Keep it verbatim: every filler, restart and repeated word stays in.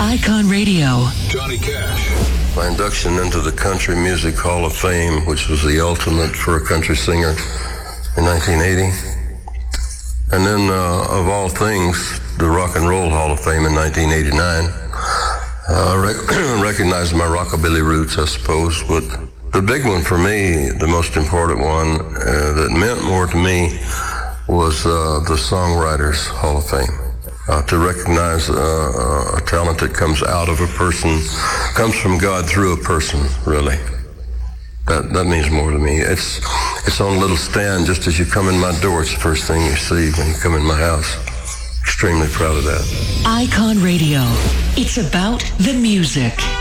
Icon Radio. Johnny Cash. My induction into the Country Music Hall of Fame, which was the ultimate for a country singer, in nineteen eighty. And then, uh, of all things, the Rock and Roll Hall of Fame in nineteen eighty-nine. I uh, rec- recognized my rockabilly roots, I suppose, but the big one for me, the most important one uh, that meant more to me, was uh, the Songwriters Hall of Fame. Uh, to recognize uh, a talent that comes out of a person, comes from God through a person, really. That that means more to me. It's it's on a little stand just as you come in my door. It's the first thing you see when you come in my house. Extremely proud of that. Icon Radio. It's about the music.